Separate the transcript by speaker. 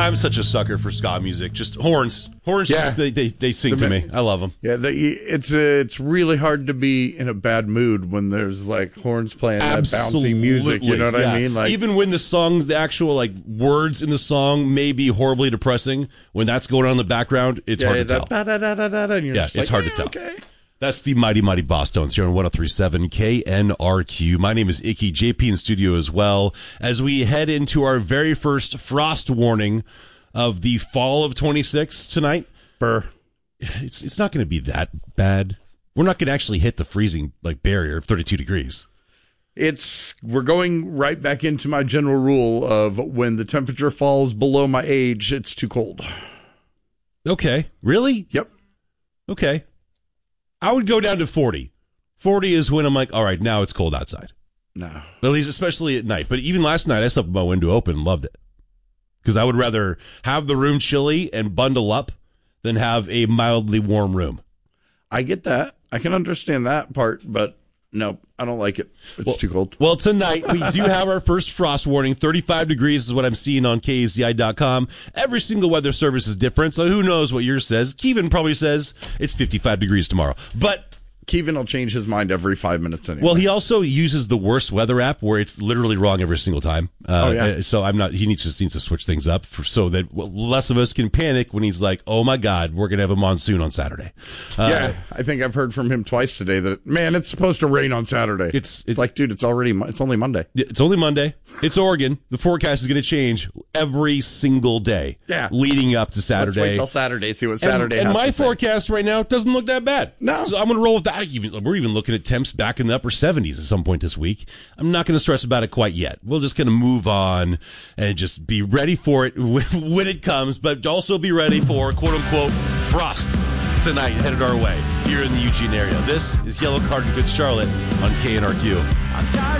Speaker 1: I'm such a sucker for ska music. Just horns. Horns,
Speaker 2: Yeah.
Speaker 1: just, they sing to me. I love them.
Speaker 2: Yeah, it's really hard to be in a bad mood when there's like horns playing that bouncy music. You know what I mean? Like,
Speaker 1: even when the actual like words in the song may be horribly depressing, when that's going on in the background, it's hard to tell.
Speaker 2: And you're just
Speaker 1: It's hard to tell.
Speaker 2: Okay.
Speaker 1: That's the Mighty Mighty Boss Tones here on 103.7 KNRQ. My name is Icky, JP in studio as well, as we head into our very first frost warning of the fall of 26 tonight.
Speaker 2: Burr.
Speaker 1: It's not going to be that bad. We're not going to actually hit the freezing like barrier of 32 degrees.
Speaker 2: We're going right back into my general rule of when the temperature falls below my age, it's too cold.
Speaker 1: Okay. Really?
Speaker 2: Yep.
Speaker 1: Okay. I would go down to 40. 40 is when I'm like, all right, now it's cold outside.
Speaker 2: No.
Speaker 1: At least, especially at night. But even last night, I slept with my window open and loved it. Because I would rather have the room chilly and bundle up than have a mildly warm room.
Speaker 2: I get that. I can understand that part, but no, I don't like it. It's too cold.
Speaker 1: Well, tonight we do have our first frost warning. 35 degrees is what I'm seeing on KZI.com. Every single weather service is different, so who knows what yours says. Kevin probably says it's 55 degrees tomorrow. But
Speaker 2: Kevin will change his mind every 5 minutes anyway.
Speaker 1: well, he also uses the worst weather app where it's literally wrong every single time. So he needs to switch things up so that less of us can panic when he's like, oh my God, we're going to have a monsoon on Saturday.
Speaker 2: Yeah, I think I've heard from him twice today that, man, it's supposed to rain on Saturday.
Speaker 1: It's
Speaker 2: like, dude, it's only Monday.
Speaker 1: It's only Monday. It's Oregon. The forecast is going to change every single day.
Speaker 2: Yeah.
Speaker 1: Leading up to Saturday.
Speaker 2: Let's wait till Saturday, see what Saturday has
Speaker 1: and my
Speaker 2: to say.
Speaker 1: forecast right now doesn't look that bad.
Speaker 2: No.
Speaker 1: So I'm going to roll with that. We're even looking at temps back in the upper 70s at some point this week. I'm not going to stress about it quite yet. We're just going to move on and just be ready for it when it comes, but also be ready for quote-unquote frost tonight headed our way here in the Eugene area. This is Yellow Card in Good Charlotte on KNRQ.
Speaker 3: I'm tired